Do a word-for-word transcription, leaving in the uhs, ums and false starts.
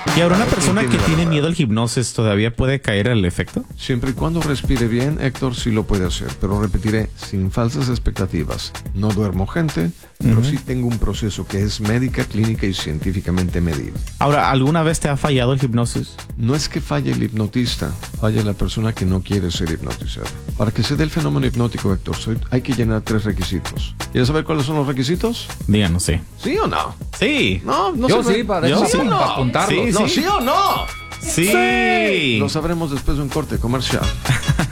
Y ahora una Cada persona quien que tiene la tiene verdad. miedo al hipnosis todavía puede caer al efecto. Siempre y cuando respire bien, Héctor, sí lo puede hacer. Pero repetiré, sin falsas expectativas. No duermo gente, pero sí tengo un proceso que es médica, clínica y científicamente medible. Ahora, ¿alguna vez te ha fallado el hipnosis? No es que falle el hipnotista, falla la persona que no quiere ser hipnotizada. Para que se dé el fenómeno hipnótico, Héctor, soy- hay que llenar tres requisitos. ¿Quieres saber cuáles son los requisitos? Díganos, sí. ¿Sí o no? Sí. No, no Yo sabré- sí, para, Yo para- sí. para apuntarlo. Sí, No, ¿sí o no? Sí. Lo sabremos después de un corte comercial.